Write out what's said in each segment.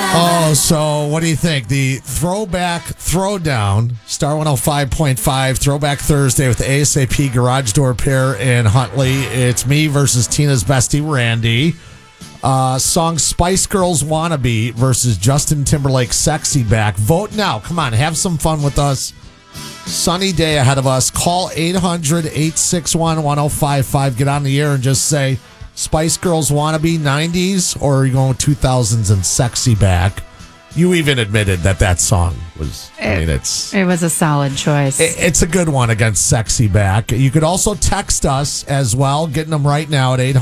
Oh, so what do you think? The Throwback Throwdown, Star 105.5, Throwback Thursday with the ASAP Garage Door Pair in Huntley. It's me versus Tina's bestie, Randy. Song Spice Girls Wannabe versus Justin Timberlake Sexy Back. Vote now. Come on, have some fun with us. Sunny day ahead of us. Call 800-861-1055. Get on the air and just say Spice Girls Wannabe 90s, or are you going 2000s and Sexy Back? You even admitted that song was, it was a solid choice. It's a good one against Sexy Back. You could also text us as well, getting them right now at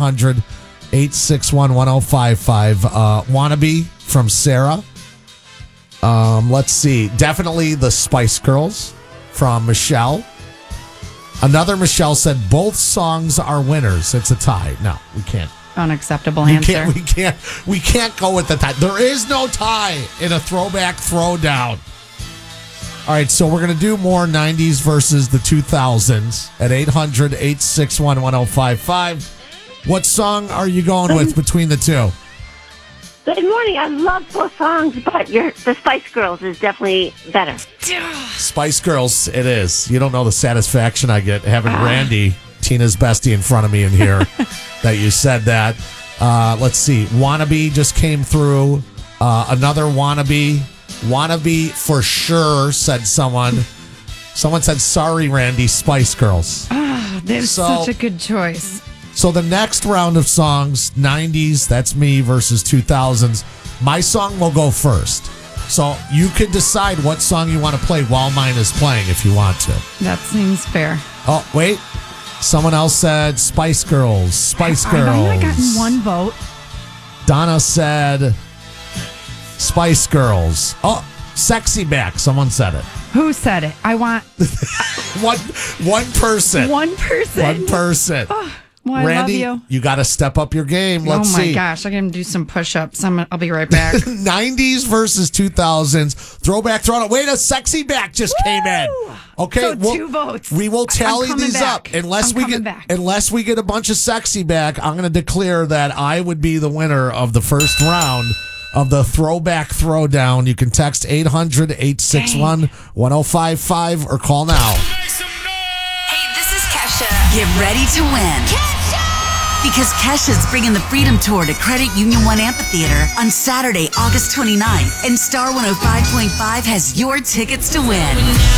800-861-1055. Wannabe from Sarah. Let's see. Definitely the Spice Girls from Michelle. Another Michelle said both songs are winners. It's a tie. No, we can't. Unacceptable answer. We can't go with the tie. There is no tie in a Throwback Throwdown. All right, so we're going to do more 90s versus the 2000s at 800-861-1055. What song are you going with between the two? Good morning. I love both songs, but the Spice Girls is definitely better. Spice Girls, it is. You don't know the satisfaction I get having Randy, Tina's bestie, in front of me in here that you said that. Let's see. Wannabe just came through. Another Wannabe. Wannabe for sure, said someone. Someone said, sorry, Randy, Spice Girls. That's such a good choice. So the next round of songs, 90s, that's me, versus 2000s. My song will go first. So you can decide what song you want to play while mine is playing if you want to. That seems fair. Oh, wait. Someone else said Spice Girls. Spice Girls. I've only gotten one vote. Donna said Spice Girls. Oh, Sexy Back. Someone said it. Who said it? I want... One person. One person. One person. Well, Randy, I love you. You got to step up your game. Let's see. Oh, my gosh. I can do some push-ups. I'll be right back. 90s versus 2000s. Throwback, throwdown. Wait, a Sexy Back just came in. Okay. So 2 votes. We will tally these back. up. Unless we get a bunch of Sexy Back, I'm going to declare that I would be the winner of the first round of the Throwback Throwdown. You can text 800-861-1055 or call now. Hey, this is Kesha. Get ready to win. Because Kesha's bringing the Freedom Tour to Credit Union 1 Amphitheater on Saturday, August 29th. And Star 105.5 has your tickets to win.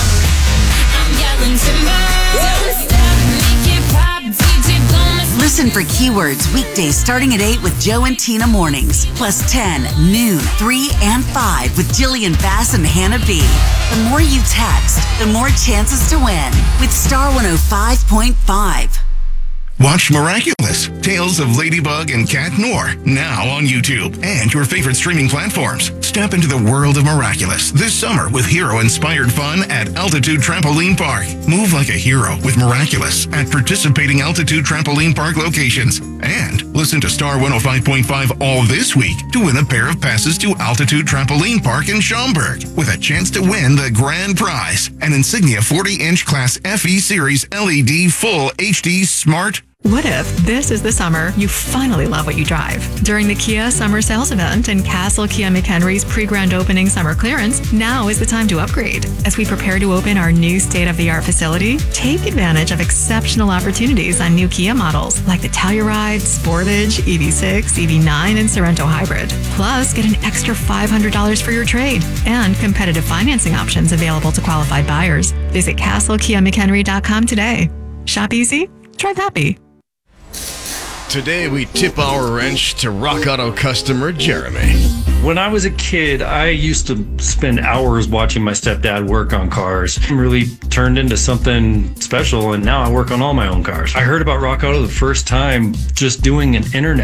Listen for keywords weekdays starting at 8 with Joe and Tina mornings. Plus 10, noon, 3, and 5 with Jillian Bass and Hannah B. The more you text, the more chances to win with Star 105.5. Watch Miraculous, Tales of Ladybug and Cat Noir, now on YouTube and your favorite streaming platforms. Step into the world of Miraculous this summer with hero-inspired fun at Altitude Trampoline Park. Move like a hero with Miraculous at participating Altitude Trampoline Park locations. And listen to Star 105.5 all this week to win a pair of passes to Altitude Trampoline Park in Schaumburg with a chance to win the grand prize, an Insignia 40-inch Class FE Series LED Full HD Smart. What if this is the summer you finally love what you drive? During the Kia Summer Sales Event and Castle Kia McHenry's pre-grand opening summer clearance, now is the time to upgrade. As we prepare to open our new state-of-the-art facility, take advantage of exceptional opportunities on new Kia models like the Telluride, Sportage, EV6, EV9, and Sorento Hybrid. Plus, get an extra $500 for your trade and competitive financing options available to qualified buyers. Visit CastleKiaMcHenry.com today. Shop easy, drive happy. Today, we tip our wrench to Rock Auto customer Jeremy. When I was a kid, I used to spend hours watching my stepdad work on cars. It really turned into something special, and now I work on all my own cars. I heard about Rock Auto the first time just doing an internet